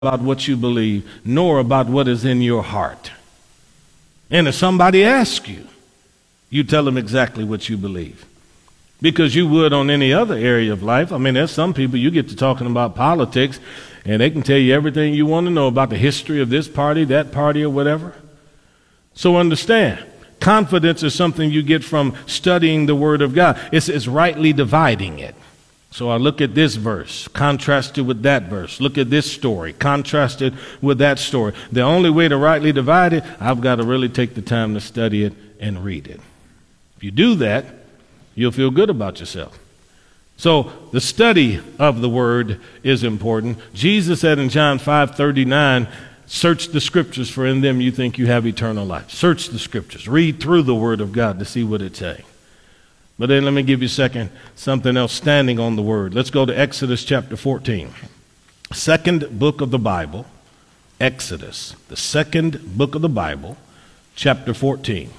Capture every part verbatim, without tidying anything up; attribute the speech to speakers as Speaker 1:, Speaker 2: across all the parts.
Speaker 1: about what you believe, nor about what is in your heart. And if somebody asks you, you tell them exactly what you believe. Because you would on any other area of life. I mean, there's some people you get to talking about politics, and they can tell you everything you want to know about the history of this party, that party, or whatever. So understand, confidence is something you get from studying the Word of God. It's, it's rightly dividing it. So I look at this verse, contrasted with that verse. Look at this story, contrasted with that story. The only way to rightly divide it, I've got to really take the time to study it and read it. If you do that, you'll feel good about yourself. So the study of the Word is important. Jesus said in John five thirty-nine, search the Scriptures, for in them you think you have eternal life. Search the Scriptures. Read through the Word of God to see what it's saying. But then let me give you a second, something else standing on the Word. Let's go to Exodus chapter fourteen. Second book of the Bible, Exodus, the second book of the Bible, chapter fourteen.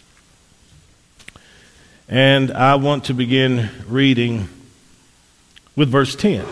Speaker 1: And I want to begin reading with verse ten.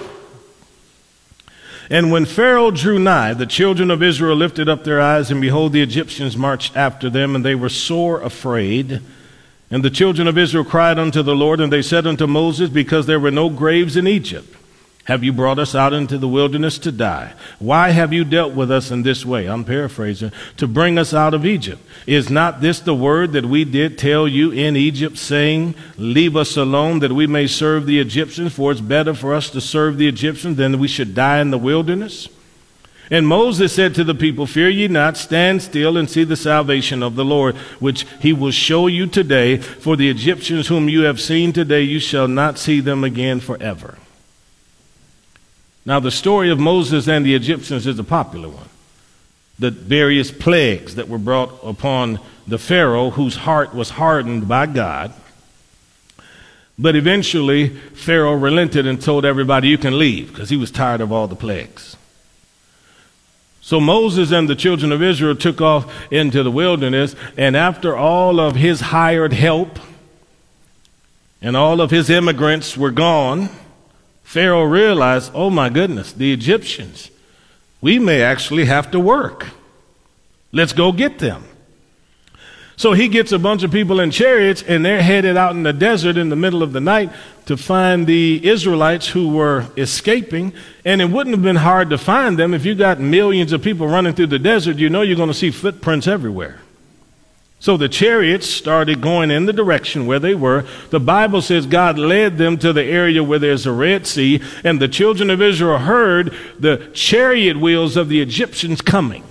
Speaker 1: And when Pharaoh drew nigh, the children of Israel lifted up their eyes, and behold, the Egyptians marched after them, and they were sore afraid. And the children of Israel cried unto the Lord, and they said unto Moses, because there were no graves in Egypt, have you brought us out into the wilderness to die? Why have you dealt with us in this way? I'm paraphrasing. To bring us out of Egypt. Is not this the word that we did tell you in Egypt, saying, leave us alone that we may serve the Egyptians, for it's better for us to serve the Egyptians than we should die in the wilderness? And Moses said to the people, fear ye not, stand still and see the salvation of the Lord, which he will show you today. For the Egyptians whom you have seen today, you shall not see them again forever. Now, the story of Moses and the Egyptians is a popular one. The various plagues that were brought upon the Pharaoh, whose heart was hardened by God. But eventually, Pharaoh relented and told everybody, you can leave, because he was tired of all the plagues. So Moses and the children of Israel took off into the wilderness, and after all of his hired help and all of his immigrants were gone, Pharaoh realized, oh my goodness, the Egyptians, we may actually have to work. Let's go get them. So he gets a bunch of people in chariots, and they're headed out in the desert in the middle of the night to find the Israelites who were escaping. And it wouldn't have been hard to find them. If you got millions of people running through the desert, you know you're going to see footprints everywhere. So the chariots started going in the direction where they were. The Bible says God led them to the area where there's a Red Sea, and the children of Israel heard the chariot wheels of the Egyptians coming.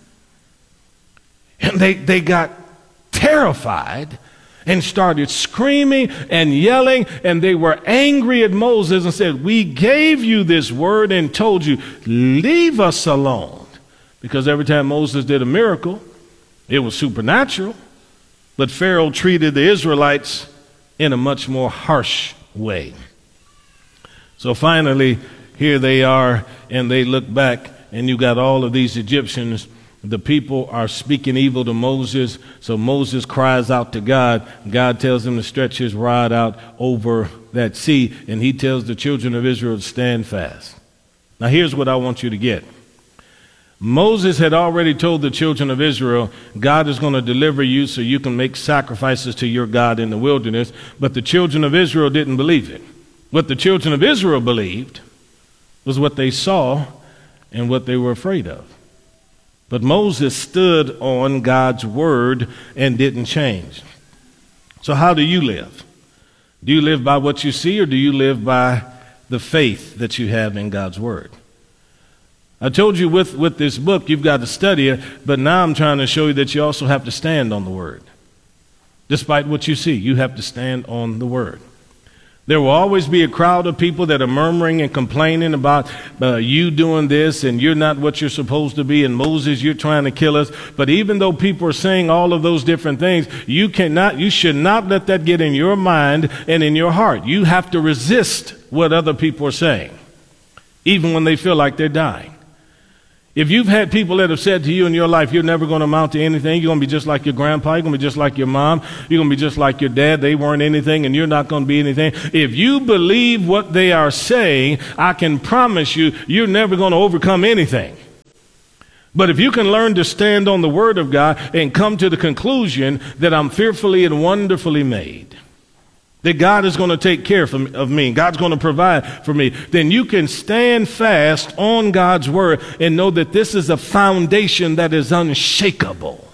Speaker 1: And they, they got terrified and started screaming and yelling, and they were angry at Moses and said, we gave you this word and told you, leave us alone. Because every time Moses did a miracle, it was supernatural, but Pharaoh treated the Israelites in a much more harsh way. So finally, here they are, and they look back, and you got all of these Egyptians. The people are speaking evil to Moses, so Moses cries out to God. God tells him to stretch his rod out over that sea, and he tells the children of Israel to stand fast. Now here's what I want you to get. Moses had already told the children of Israel, God is going to deliver you so you can make sacrifices to your God in the wilderness, but the children of Israel didn't believe it. What the children of Israel believed was what they saw and what they were afraid of. But Moses stood on God's word and didn't change. So how do you live? Do you live by what you see, or do you live by the faith that you have in God's word? I told you with, with this book, you've got to study it, but now I'm trying to show you that you also have to stand on the word. Despite what you see, you have to stand on the word. There will always be a crowd of people that are murmuring and complaining about uh, you doing this, and you're not what you're supposed to be, and Moses, you're trying to kill us. But even though people are saying all of those different things, you cannot, you should not let that get in your mind and in your heart. You have to resist what other people are saying, even when they feel like they're dying. If you've had people that have said to you in your life, you're never going to amount to anything, you're going to be just like your grandpa, you're going to be just like your mom, you're going to be just like your dad, they weren't anything and you're not going to be anything. If you believe what they are saying, I can promise you, you're never going to overcome anything. But if you can learn to stand on the word of God and come to the conclusion that I'm fearfully and wonderfully made, that God is going to take care of me, God's going to provide for me, then you can stand fast on God's word and know that this is a foundation that is unshakable.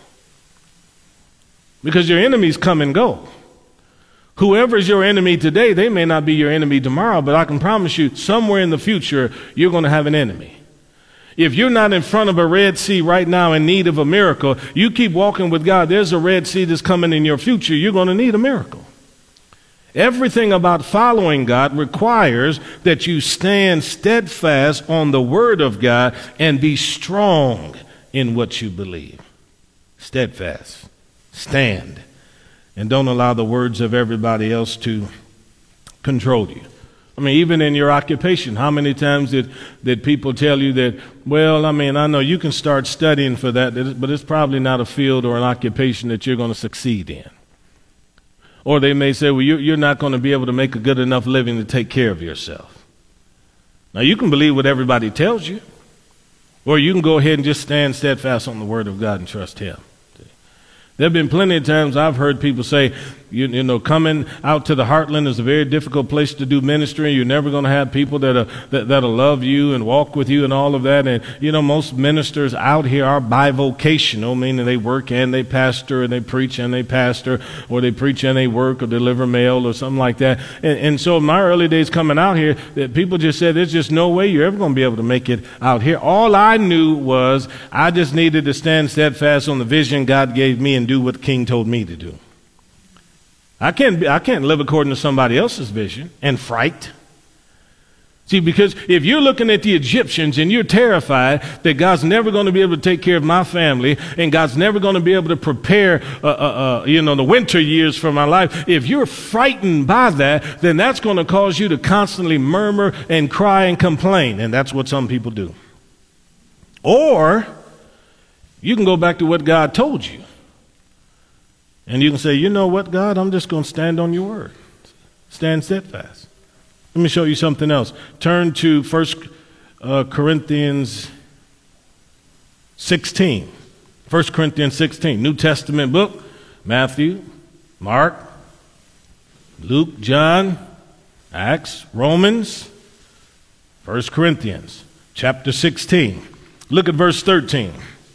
Speaker 1: Because your enemies come and go. Whoever is your enemy today, they may not be your enemy tomorrow, but I can promise you somewhere in the future, you're going to have an enemy. If you're not in front of a Red Sea right now in need of a miracle, you keep walking with God, there's a Red Sea that's coming in your future, you're going to need a miracle. Everything about following God requires that you stand steadfast on the word of God and be strong in what you believe. Steadfast. Stand. And don't allow the words of everybody else to control you. I mean, even in your occupation, how many times did, did people tell you that, well, I mean, I know you can start studying for that, but it's probably not a field or an occupation that you're going to succeed in. Or they may say, well, you're not going to be able to make a good enough living to take care of yourself. Now, you can believe what everybody tells you, or you can go ahead and just stand steadfast on the word of God and trust him. There have been plenty of times I've heard people say, you, you know, coming out to the heartland is a very difficult place to do ministry. You're never going to have people that are, that, that'll love you and walk with you and all of that. And, you know, most ministers out here are bivocational, meaning they work and they pastor, and they preach and they pastor, or they preach and they work or deliver mail or something like that. And, and so in my early days coming out here, that people just said, there's just no way you're ever going to be able to make it out here. All I knew was I just needed to stand steadfast on the vision God gave me and do what the King told me to do. I can't, I can't live according to somebody else's vision and fright. See, because if you're looking at the Egyptians and you're terrified that God's never going to be able to take care of my family and God's never going to be able to prepare, uh, uh, uh, you know, the winter years for my life, if you're frightened by that, then that's going to cause you to constantly murmur and cry and complain. And that's what some people do. Or you can go back to what God told you. And you can say, you know what, God, I'm just going to stand on your word. Stand steadfast. Let me show you something else. Turn to First uh, Corinthians sixteen. First Corinthians sixteen, New Testament book. Matthew, Mark, Luke, John, Acts, Romans, First Corinthians, chapter sixteen. Look at verse thirteen.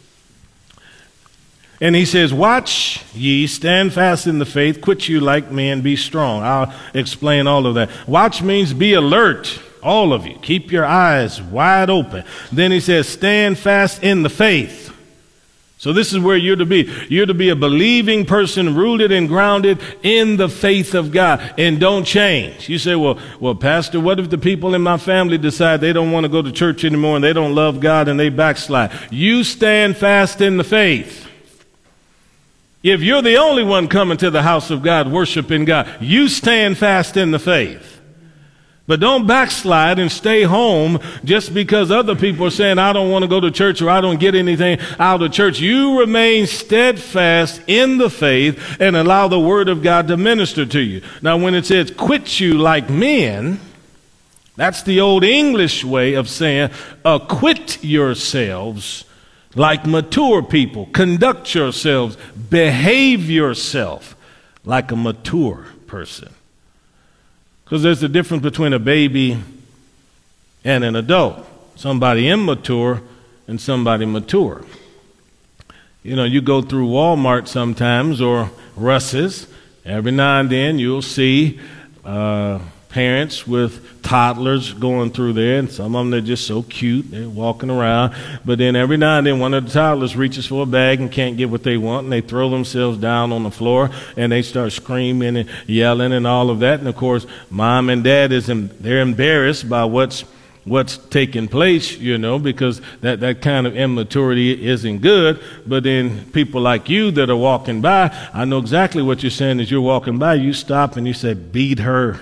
Speaker 1: And he says, watch ye, stand fast in the faith, quit you like men, be strong. I'll explain all of that. Watch means be alert, all of you. Keep your eyes wide open. Then he says, stand fast in the faith. So this is where you're to be. You're to be a believing person, rooted and grounded in the faith of God, and don't change. You say, well, well, Pastor, what if the people in my family decide they don't want to go to church anymore and they don't love God and they backslide? You stand fast in the faith. If you're the only one coming to the house of God, worshiping God, you stand fast in the faith. But don't backslide and stay home just because other people are saying, I don't want to go to church or I don't get anything out of church. You remain steadfast in the faith and allow the word of God to minister to you. Now, when it says quit you like men, that's the old English way of saying acquit yourselves like mature people. Conduct yourselves. Behave yourself like a mature person. Because there's a difference between a baby and an adult. Somebody immature and somebody mature. You know, you go through Walmart sometimes or Russ's. Every now and then you'll see uh, parents with toddlers going through there, and some of them, they're just so cute, they're walking around, but then every now and then one of the toddlers reaches for a bag and can't get what they want, and they throw themselves down on the floor and they start screaming and yelling and all of that. And of course, mom and dad is they're embarrassed by what's what's taking place, you know, because that that kind of immaturity isn't good. But then people like you that are walking by, I know exactly what you're saying. As you're walking by, you stop and you say, beat her.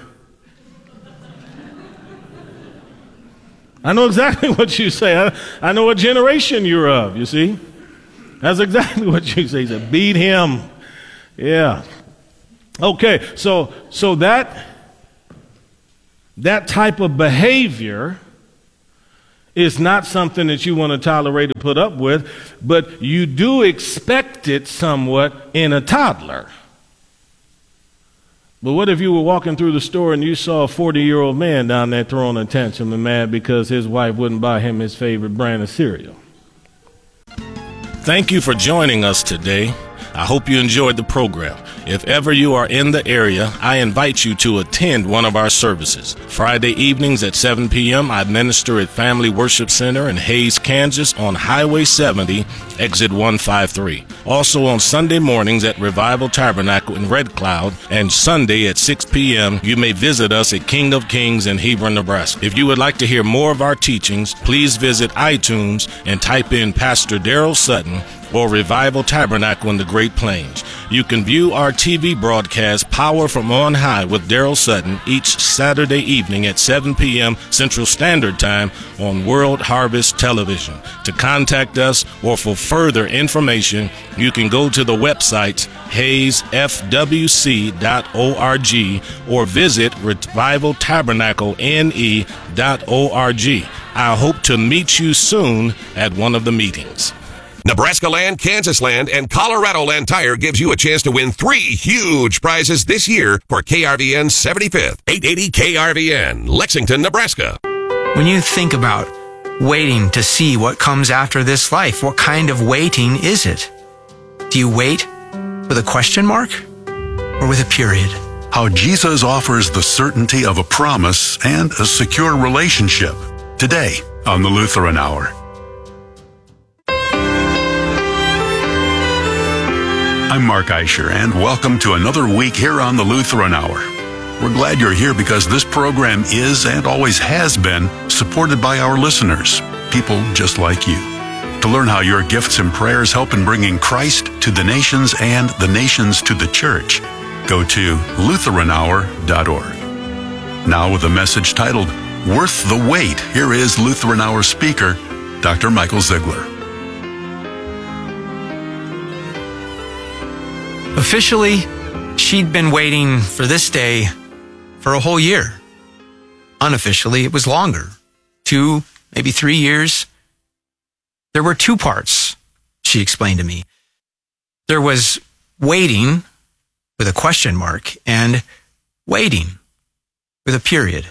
Speaker 1: I know exactly what you say. I, I know what generation you're of, you see. That's exactly what you say. You say, beat him. Yeah. Okay, so so that that type of behavior It's not something that you want to tolerate or put up with, but you do expect it somewhat in a toddler. But what if you were walking through the store and you saw a forty-year-old man down there throwing a tantrum and mad because his wife wouldn't buy him his favorite brand of cereal? Thank you for joining us today. I hope you enjoyed the program. If ever you are in the area, I invite you to attend one of our services. Friday evenings at seven p.m., I minister at Family Worship Center in Hays, Kansas on Highway seventy, exit one fifty-three. Also on Sunday mornings at Revival Tabernacle in Red Cloud, and Sunday at six p.m., you may visit us at King of Kings in Hebron, Nebraska. If you would like to hear more of our teachings, please visit iTunes and type in Pastor Daryl Sutton or Revival Tabernacle in the Great Plains. You can view our T V broadcast Power from On High with Daryl Sutton each Saturday evening at seven p.m. Central Standard Time on World Harvest Television. To contact us or for further information, you can go to the websites hays f w c dot org or visit revival tabernacle n e dot org. I hope to meet you soon at one of the meetings.
Speaker 2: Nebraska Land, Kansas Land, and Colorado Land Tire gives you a chance to win three huge prizes this year for K R V N's seventy-fifth. eight eighty K R V N, Lexington, Nebraska.
Speaker 3: When you think about waiting to see what comes after this life, what kind of waiting is it? Do you wait with a question mark or with a period?
Speaker 4: How Jesus offers the certainty of a promise and a secure relationship. Today on the Lutheran Hour. I'm Mark Eicher, and welcome to another week here on the Lutheran Hour. We're glad you're here because this program is and always has been supported by our listeners, people just like you. To learn how your gifts and prayers help in bringing Christ to the nations and the nations to the church, go to lutheran hour dot org. Now with a message titled, Worth the Wait, here is Lutheran Hour speaker, Doctor Michael Ziegler.
Speaker 3: Officially, she'd been waiting for this day for a whole year. Unofficially, it was longer. Two, maybe three years. There were two parts, she explained to me. There was waiting with a question mark and waiting with a period.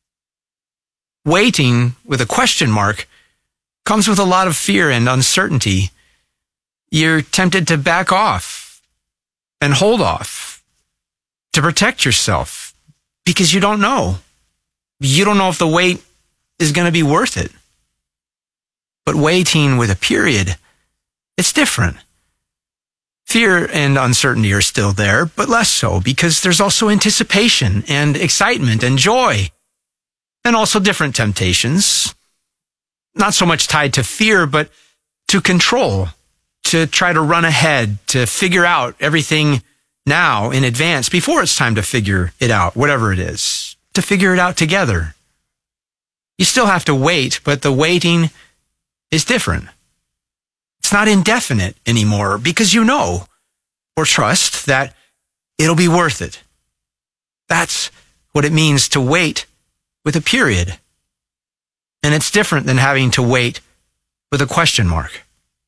Speaker 3: Waiting with a question mark comes with a lot of fear and uncertainty. You're tempted to back off and hold off to protect yourself because you don't know. You don't know if the wait is going to be worth it. But waiting with a period, it's different. Fear and uncertainty are still there, but less so because there's also anticipation and excitement and joy, and also different temptations, not so much tied to fear, but to control, to try to run ahead, to figure out everything now in advance before it's time to figure it out, whatever it is, to figure it out together. You still have to wait, but the waiting is different. It's not indefinite anymore because you know or trust that it'll be worth it. That's what it means to wait with a period. And it's different than having to wait with a question mark.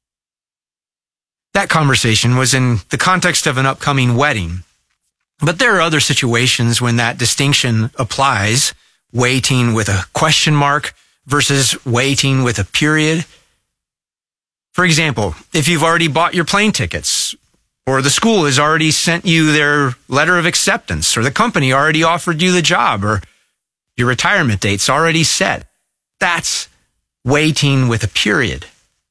Speaker 3: That conversation was in the context of an upcoming wedding. But there are other situations when that distinction applies, waiting with a question mark versus waiting with a period. For example, if you've already bought your plane tickets, or the school has already sent you their letter of acceptance, or the company already offered you the job, or your retirement date's already set, that's waiting with a period.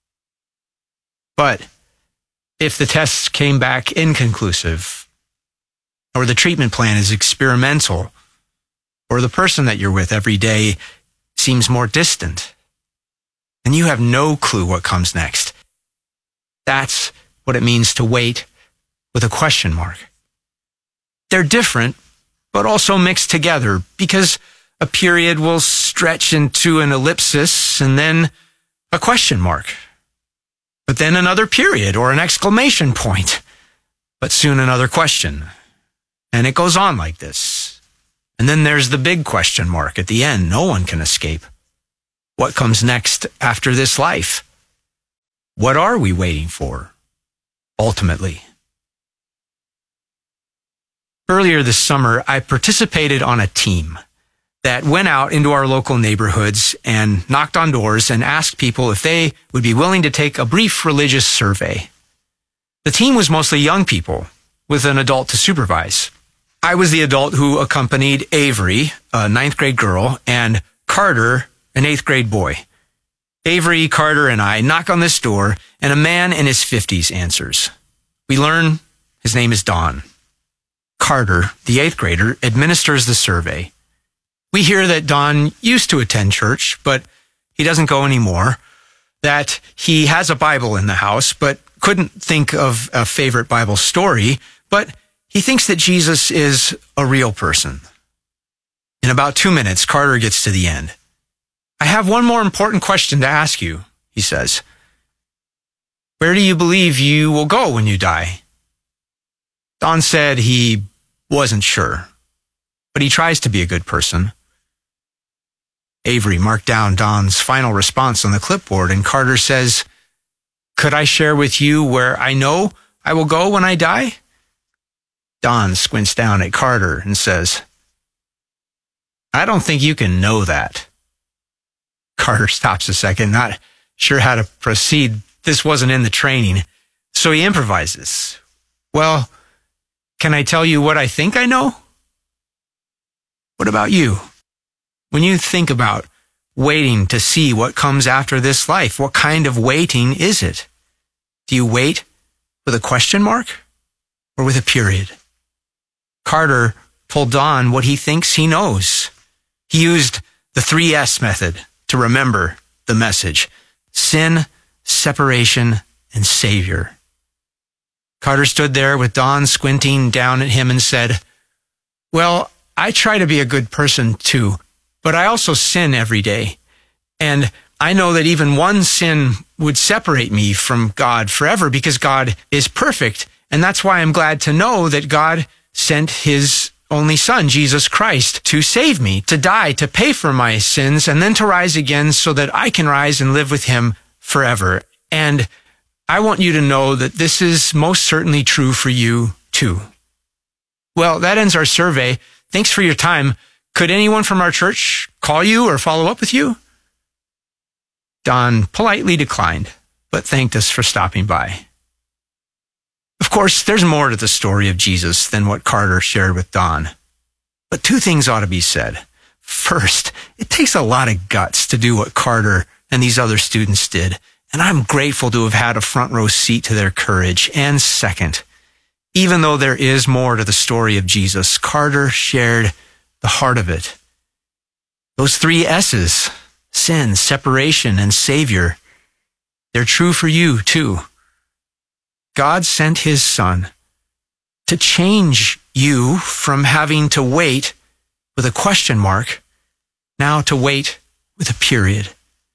Speaker 3: But if the tests came back inconclusive, or the treatment plan is experimental, or the person that you're with every day seems more distant, and you have no clue what comes next, that's what it means to wait with a question mark. They're different, but also mixed together, because a period will stretch into an ellipsis and then a question mark. But then another period or an exclamation point, but soon another question. And it goes on like this. And then there's the big question mark at the end no one can escape. What comes next after this life? What are we waiting for, ultimately? Earlier this summer, I participated on a team that went out into our local neighborhoods and knocked on doors and asked people if they would be willing to take a brief religious survey. The team was mostly young people with an adult to supervise. I was the adult who accompanied Avery, a ninth grade girl, and Carter, an eighth grade boy. Avery, Carter, and I knock on this door, and a man in his fifties answers. We learn his name is Don. Carter, the eighth grader, administers the survey. We hear that Don used to attend church, but he doesn't go anymore, that he has a Bible in the house, but couldn't think of a favorite Bible story, but he thinks that Jesus is a real person. In about two minutes, Carter gets to the end. I have one more important question to ask you, he says. Where do you believe you will go when you die? Don said he wasn't sure, but he tries to be a good person. Avery marked down Don's final response on the clipboard, and Carter says, could I share with you where I know I will go when I die? Don squints down at Carter and says, I don't think you can know that. Carter stops a second, not sure how to proceed. This wasn't in the training, so he improvises. Well, can I tell you what I think I know? What about you? When you think about waiting to see what comes after this life, what kind of waiting is it? Do you wait with a question mark or with a period? Carter told Don what he thinks he knows. He used the three S method to remember the message: sin, separation, and Savior. Carter stood there with Don squinting down at him and said, well, I try to be a good person too, but I also sin every day. And I know that even one sin would separate me from God forever because God is perfect. And that's why I'm glad to know that God sent his only son, Jesus Christ, to save me, to die, to pay for my sins, and then to rise again so that I can rise and live with him forever. And I want you to know that this is most certainly true for you too. Well, that ends our survey. Thanks for your time. Could anyone from our church call you or follow up with you? Don politely declined, but thanked us for stopping by. Of course, there's more to the story of Jesus than what Carter shared with Don. But two things ought to be said. First, it takes a lot of guts to do what Carter and these other students did, and I'm grateful to have had a front row seat to their courage. And second, even though there is more to the story of Jesus, Carter shared the heart of it. Those three S's, sin, separation, and Savior, they're true for you too. God sent his son to change you from having to wait with a question mark, now to wait with a period.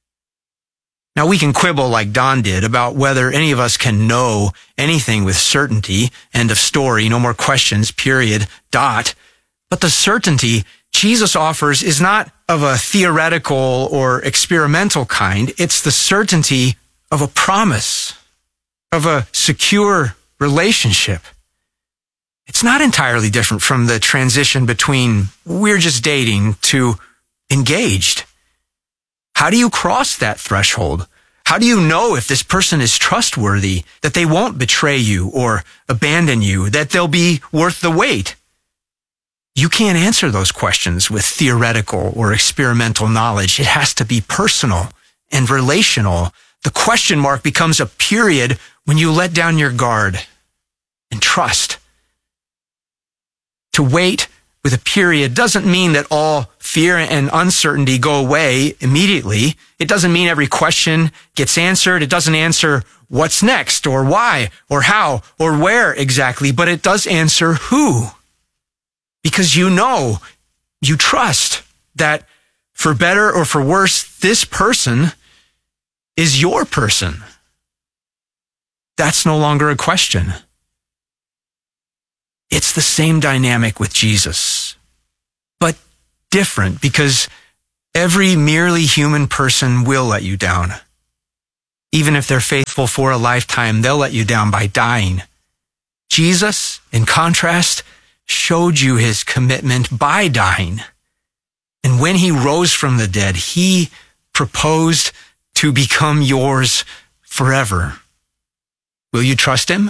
Speaker 3: Now we can quibble like Don did about whether any of us can know anything with certainty, end of story, no more questions, period, dot. But the certainty Jesus offers is not of a theoretical or experimental kind. It's the certainty of a promise, of a secure relationship. It's not entirely different from the transition between we're just dating to engaged. How do you cross that threshold? How do you know if this person is trustworthy, that they won't betray you or abandon you, that they'll be worth the wait? You can't answer those questions with theoretical or experimental knowledge. It has to be personal and relational. The question mark becomes a period when you let down your guard and trust. To wait with a period doesn't mean that all fear and uncertainty go away immediately. It doesn't mean every question gets answered. It doesn't answer what's next or why or how or where exactly, but it does answer who. Because you know, you trust that for better or for worse, this person is your person. That's no longer a question. It's the same dynamic with Jesus, but different because Every merely human person will let you down. Even if they're faithful for a lifetime, they'll let you down by dying. Jesus, in contrast, showed you his commitment by dying. And when he rose from the dead, he proposed to become yours forever. Will you trust him?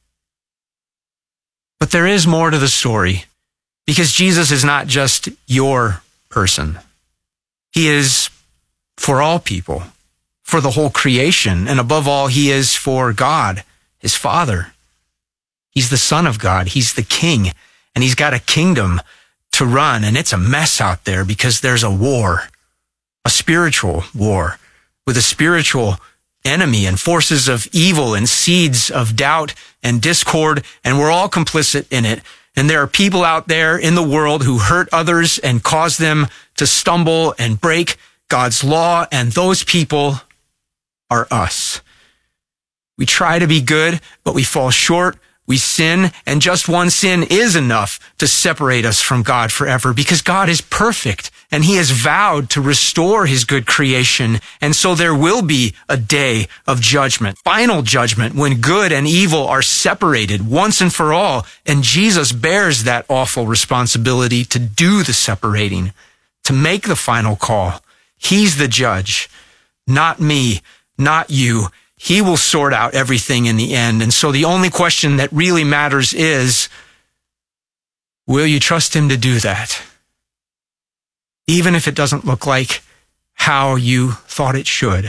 Speaker 3: But there is more to the story, because Jesus is not just your person. He is for all people, for the whole creation, and above all, he is for God, his Father. He's the Son of God. He's the King, and he's got a kingdom to run, and it's a mess out there because there's a war, a spiritual war with a spiritual enemy and forces of evil and seeds of doubt and discord, and we're all complicit in it. And there are people out there in the world who hurt others and cause them to stumble and break God's law, and those people are us. We try to be good, but we fall short. We sin, and just one sin is enough to separate us from God forever, because God is perfect and he has vowed to restore his good creation. And so there will be a day of judgment, final judgment, when good and evil are separated once and for all. And Jesus bears that awful responsibility to do the separating, to make the final call. He's the judge, not me, not you. He will sort out everything in the end. And so the only question that really matters is, will you trust him to do that? Even if it doesn't look like how you thought it should.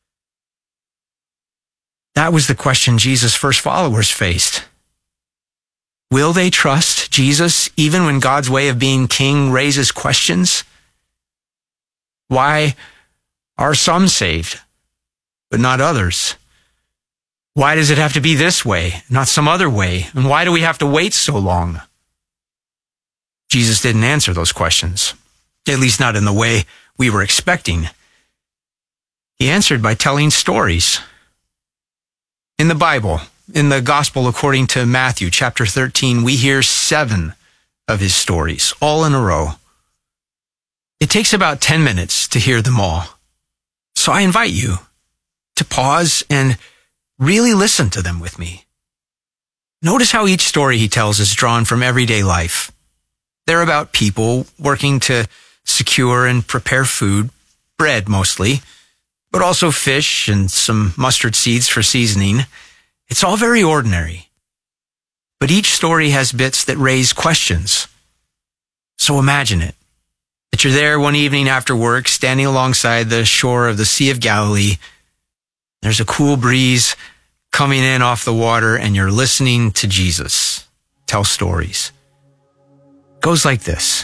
Speaker 3: That was the question Jesus' first followers faced. Will they trust Jesus even when God's way of being king raises questions? Why are some saved, but not others? Why does it have to be this way, not some other way? And why do we have to wait so long? Jesus didn't answer those questions, at least not in the way we were expecting. He answered by telling stories. In the Bible, in the Gospel according to Matthew chapter thirteen, we hear seven of his stories, all in a row. It takes about ten minutes to hear them all. So I invite you to pause and really listen to them with me. Notice how each story he tells is drawn from everyday life. They're about people working to secure and prepare food, bread mostly, but also fish and some mustard seeds for seasoning. It's all very ordinary. But each story has bits that raise questions. So imagine it, that you're there one evening after work, standing alongside the shore of the Sea of Galilee. There's a cool breeze coming in off the water, and you're listening to Jesus tell stories. It goes like this.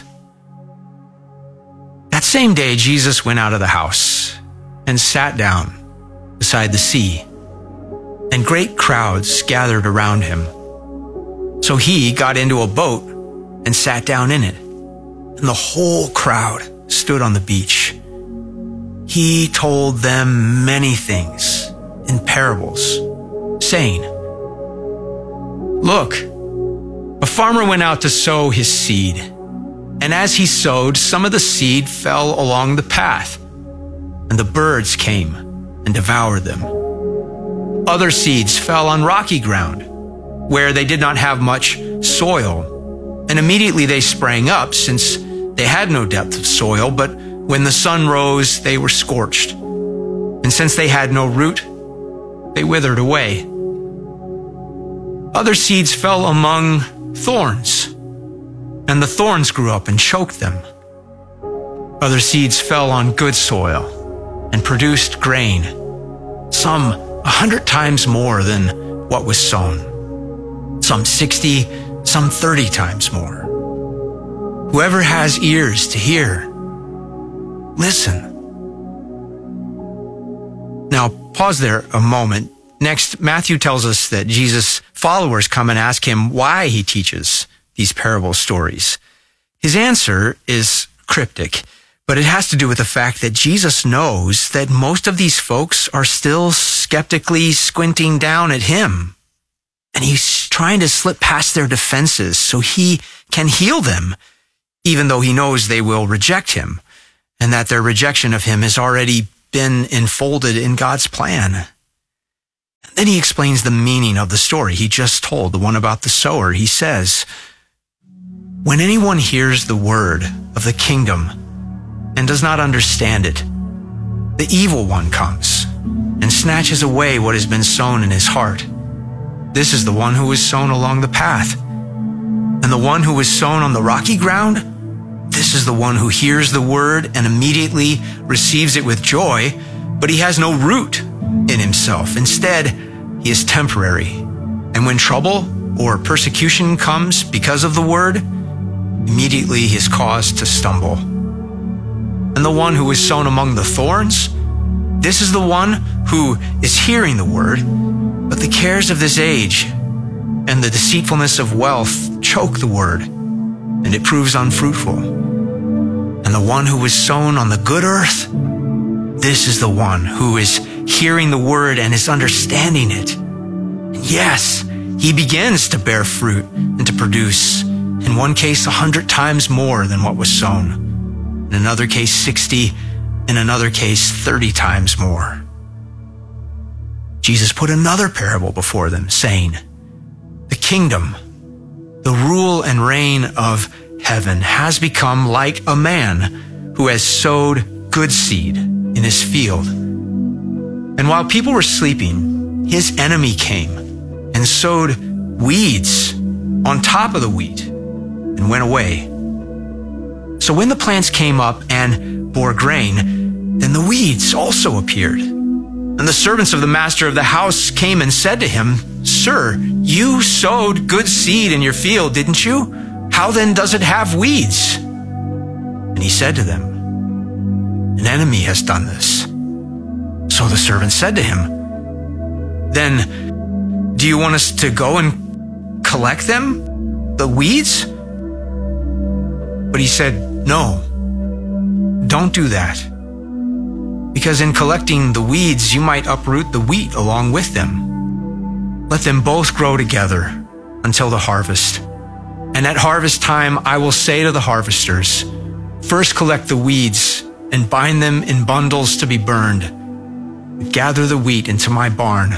Speaker 3: That same day, Jesus went out of the house and sat down beside the sea, and great crowds gathered around him. So he got into a boat and sat down in it, and the whole crowd stood on the beach. He told them many things in parables, saying, "Look, a farmer went out to sow his seed, and as he sowed, some of the seed fell along the path, and the birds came and devoured them. Other seeds fell on rocky ground, where they did not have much soil, and immediately they sprang up, since they had no depth of soil, but when the sun rose, they were scorched. And since they had no root, they withered away. Other seeds fell among thorns, and the thorns grew up and choked them. Other seeds fell on good soil and produced grain, some a hundred times more than what was sown, some sixty, some thirty times more. Whoever has ears to hear, listen." Now, pause there a moment. Next, Matthew tells us that Jesus' followers come and ask him why he teaches these parable stories. His answer is cryptic, but it has to do with the fact that Jesus knows that most of these folks are still skeptically squinting down at him, and he's trying to slip past their defenses so he can heal them, even though he knows they will reject him. and that their rejection of him has already been enfolded in God's plan. Then he explains the meaning of the story he just told, the one about the sower. He says, when anyone hears the word of the kingdom and does not understand it, the evil one comes and snatches away what has been sown in his heart. This is the one who was sown along the path. And the one who was sown on the rocky ground, this is the one who hears the word and immediately receives it with joy, but he has no root in himself. Instead, he is temporary. And when trouble or persecution comes because of the word, immediately he is caused to stumble. And the one who is sown among the thorns, this is the one who is hearing the word, but the cares of this age and the deceitfulness of wealth choke the word, and it proves unfruitful. And the one who was sown on the good earth, this is the one who is hearing the word and is understanding it. And yes, he begins to bear fruit and to produce, in one case a hundred times more than what was sown, in another case sixty, in another case thirty times more. Jesus put another parable before them, saying, the kingdom, the rule and reign of heaven has become like a man who has sowed good seed in his field. And while people were sleeping, his enemy came and sowed weeds on top of the wheat and went away. So when the plants came up and bore grain, then the weeds also appeared. And the servants of the master of the house came and said to him, Sir, you sowed good seed in your field, didn't you? How then does it have weeds? And he said to them, An enemy has done this. So the servant said to him, Then do you want us to go and collect them, the weeds? But he said, No, don't do that. Because in collecting the weeds, you might uproot the wheat along with them. Let them both grow together until the harvest. And at harvest time, I will say to the harvesters, First collect the weeds and bind them in bundles to be burned. But gather the wheat into my barn.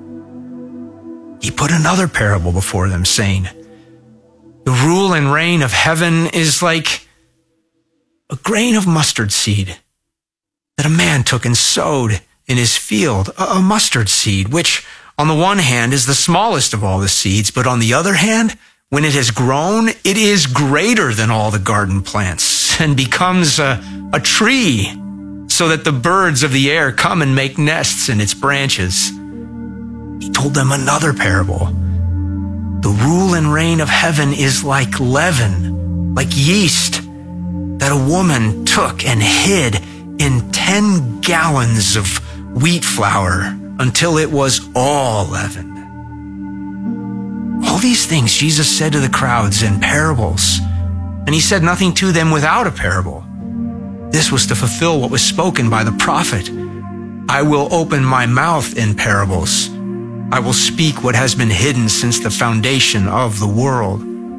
Speaker 3: He put another parable before them, saying, The rule and reign of heaven is like a grain of mustard seed that a man took and sowed in his field, a mustard seed, which on the one hand is the smallest of all the seeds, but on the other hand, when it has grown, it is greater than all the garden plants and becomes a, a tree, so that the birds of the air come and make nests in its branches. He told them another parable. The rule and reign of heaven is like leaven, like yeast, that a woman took and hid in ten gallons of wheat flour until it was all leavened. All these things Jesus said to the crowds in parables, and he said nothing to them without a parable. This was to fulfill what was spoken by the prophet. I will open my mouth in parables. I will speak what has been hidden since the foundation of the world.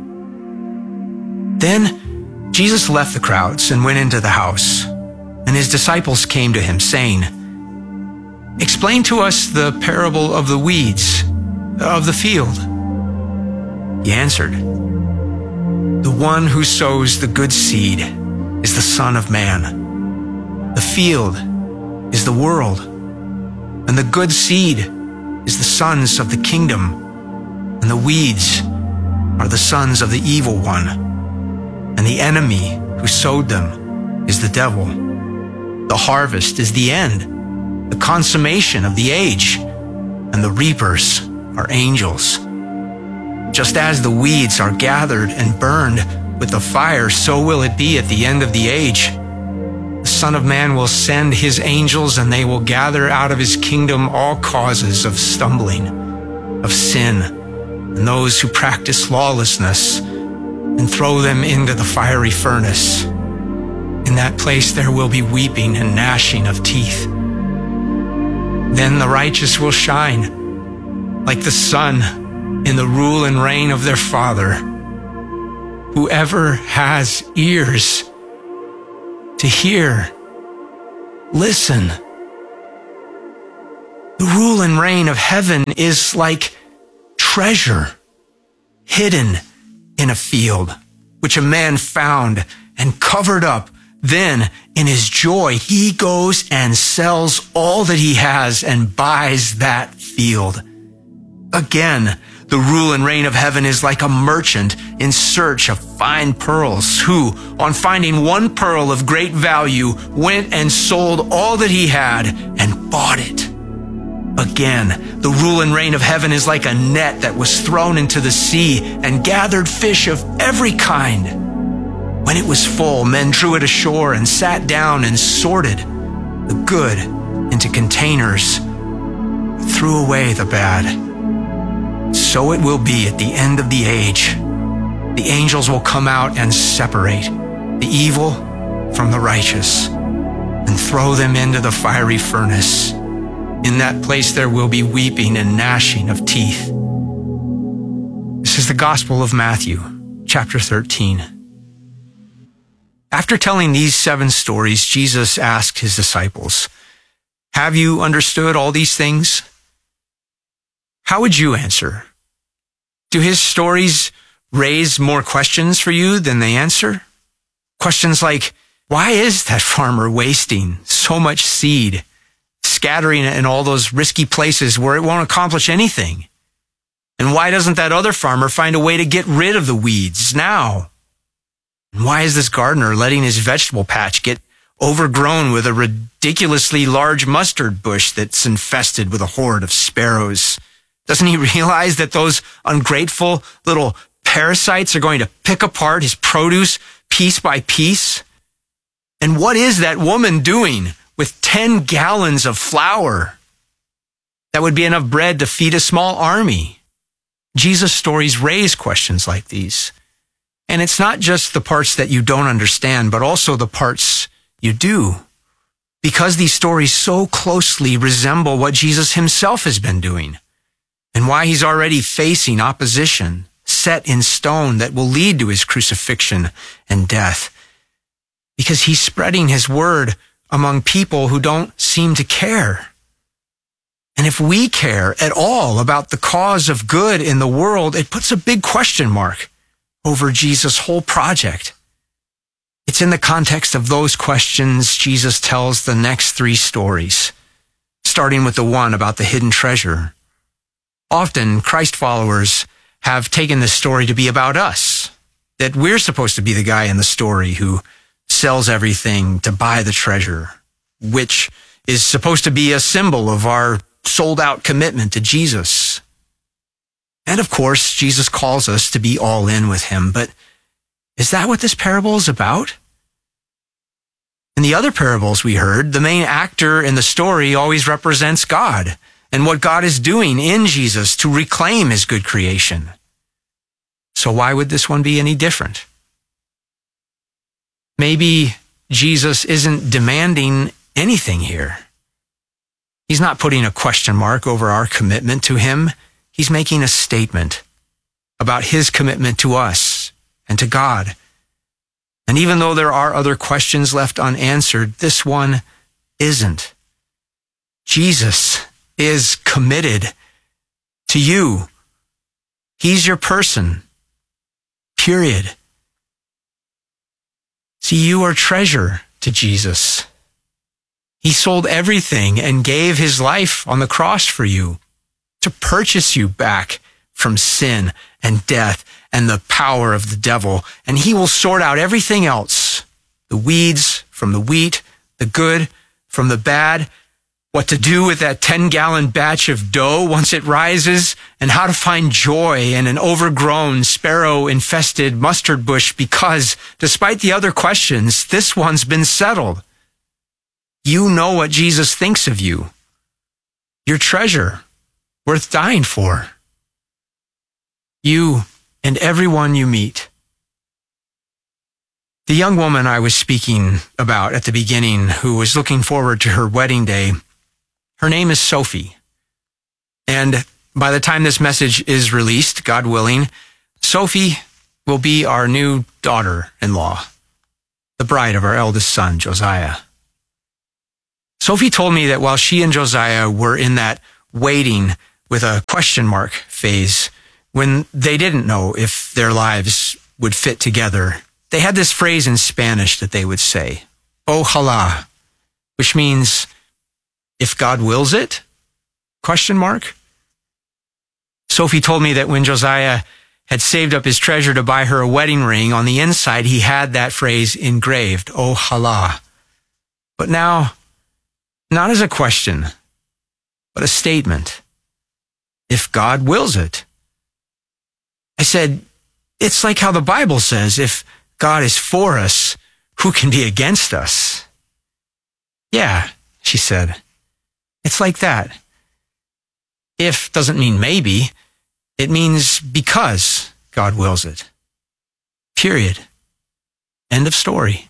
Speaker 3: Then Jesus left the crowds and went into the house. And his disciples came to him, saying, Explain to us the parable of the weeds of the field. He answered, The one who sows the good seed is the Son of Man. The field is the world, and the good seed is the sons of the kingdom, and the weeds are the sons of the evil one, and the enemy who sowed them is the devil. The harvest is the end, the consummation of the age, and the reapers are angels. Just as the weeds are gathered and burned with the fire, so will it be at the end of the age. The Son of Man will send his angels, and they will gather out of his kingdom all causes of stumbling, of sin, and those who practice lawlessness, and throw them into the fiery furnace. In that place there will be weeping and gnashing of teeth. Then the righteous will shine like the sun in the rule and reign of their Father. Whoever has ears to hear. Listen. The rule and reign of heaven is like treasure hidden in a field, which a man found and covered up. Then, in his joy, he goes and sells all that he has and buys that field. Again, the rule and reign of heaven is like a merchant in search of fine pearls who, on finding one pearl of great value, went and sold all that he had and bought it. Again, the rule and reign of heaven is like a net that was thrown into the sea and gathered fish of every kind. When it was full, men drew it ashore and sat down and sorted the good into containers, threw away the bad. So it will be at the end of the age. The angels will come out and separate the evil from the righteous and throw them into the fiery furnace. In that place there will be weeping and gnashing of teeth. This is the Gospel of Matthew, chapter thirteen. After telling these seven stories, Jesus asked his disciples, "Have you understood all these things?" How would you answer? Do his stories raise more questions for you than they answer? Questions like, why is that farmer wasting so much seed, scattering it in all those risky places where it won't accomplish anything? And why doesn't that other farmer find a way to get rid of the weeds now? And why is this gardener letting his vegetable patch get overgrown with a ridiculously large mustard bush that's infested with a horde of sparrows? Doesn't he realize that those ungrateful little parasites are going to pick apart his produce piece by piece? And what is that woman doing with ten gallons of flour? That would be enough bread to feed a small army. Jesus' stories raise questions like these. And it's not just the parts that you don't understand, but also the parts you do. Because these stories so closely resemble what Jesus himself has been doing, and why he's already facing opposition set in stone that will lead to his crucifixion and death. Because he's spreading his word among people who don't seem to care. And if we care at all about the cause of good in the world, it puts a big question mark over Jesus' whole project. It's in the context of those questions Jesus tells the next three stories, starting with the one about the hidden treasure. Often, Christ followers have taken this story to be about us, that we're supposed to be the guy in the story who sells everything to buy the treasure, which is supposed to be a symbol of our sold-out commitment to Jesus. And of course, Jesus calls us to be all in with him, but is that what this parable is about? In the other parables we heard, the main actor in the story always represents God and what God is doing in Jesus to reclaim his good creation. So why would this one be any different? Maybe Jesus isn't demanding anything here. He's not putting a question mark over our commitment to him. He's making a statement about his commitment to us and to God. And even though there are other questions left unanswered, this one isn't. Jesus is committed to you. He's your person. Period. See, you are treasure to Jesus. He sold everything and gave his life on the cross for you to purchase you back from sin and death and the power of the devil. And he will sort out everything else, the weeds from the wheat, the good from the bad, what to do with that ten-gallon batch of dough once it rises, and how to find joy in an overgrown, sparrow-infested mustard bush, because despite the other questions, this one's been settled. You know what Jesus thinks of you. Your treasure, worth dying for. You and everyone you meet. The young woman I was speaking about at the beginning, who was looking forward to her wedding day, her name is Sophie. And by the time this message is released, God willing, Sophie will be our new daughter-in-law. the bride of our eldest son, Josiah. Sophie told me that while she and Josiah were in that waiting with a question mark phase, when they didn't know if their lives would fit together, they had this phrase in Spanish that they would say, ojalá, which means, if God wills it? Question mark. Sophie told me that when Josiah had saved up his treasure to buy her a wedding ring, on the inside he had that phrase engraved, ojalá. But now, not as a question, but a statement. If God wills it. I said, it's like how the Bible says, if God is for us, who can be against us? Yeah, she said. It's like that. If doesn't mean maybe. It means because God wills it. Period. End of story.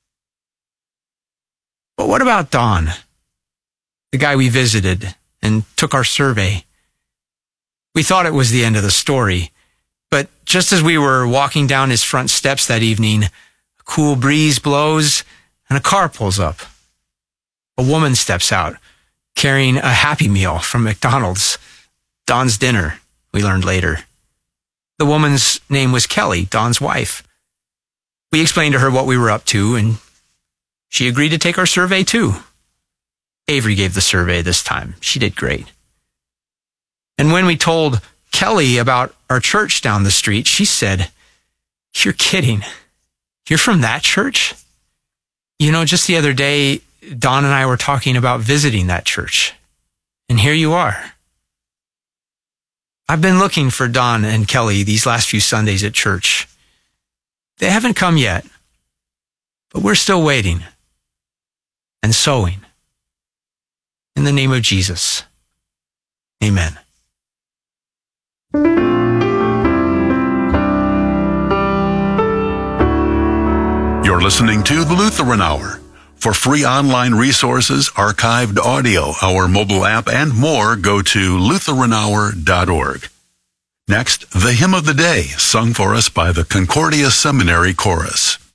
Speaker 3: But what about Don, the guy we visited and took our survey? We thought it was the end of the story. But just as we were walking down his front steps that evening, a cool breeze blows and a car pulls up. A woman steps out, carrying a Happy Meal from McDonald's. Don's dinner, we learned later. The woman's name was Kelly, Don's wife. We explained to her what we were up to, and she agreed to take our survey too. Avery gave the survey this time. She did great. And when we told Kelly about our church down the street, she said, "You're kidding. You're from that church?" You know, just the other day, Don and I were talking about visiting that church. And here you are. I've been looking for Don and Kelly these last few Sundays at church. They haven't come yet, but we're still waiting and sowing. In the name of Jesus, amen.
Speaker 4: You're listening to the Lutheran Hour. For free online resources, archived audio, our mobile app, and more, go to lutheran hour dot org. Next, the hymn of the day, sung for us by the Concordia Seminary Chorus.